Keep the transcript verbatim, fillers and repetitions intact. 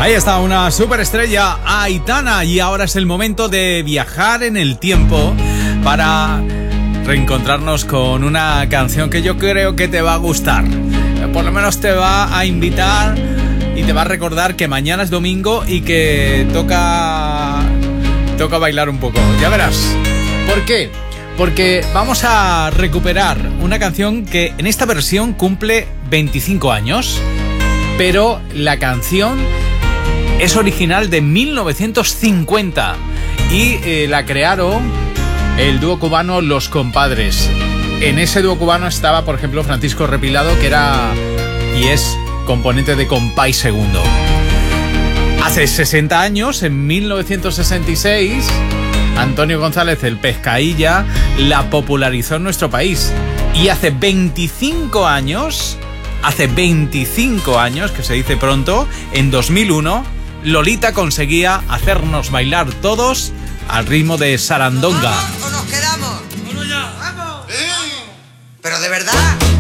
Ahí está, una superestrella, Aitana, y ahora es el momento de viajar en el tiempo para reencontrarnos con una canción que yo creo que te va a gustar. Por lo menos te va a invitar y te va a recordar que mañana es domingo y que toca toca bailar un poco. Ya verás. ¿Por qué? Porque vamos a recuperar una canción que en esta versión cumple veinticinco años, pero la canción es original de mil novecientos cincuenta y eh, la crearon el dúo cubano Los Compadres. En ese dúo cubano estaba, por ejemplo, Francisco Repilado, que era y es componente de Compay Segundo. Hace sesenta años, en mil novecientos sesenta y seis, Antonio González, el Pescailla, la popularizó en nuestro país. Y hace veinticinco años, hace veinticinco años, que se dice pronto, en dos mil uno, Lolita conseguía hacernos bailar todos al ritmo de Sarandonga. ¿O nos quedamos? ¡Vamos ya! ¡Vamos! ¿Eh? Pero de verdad.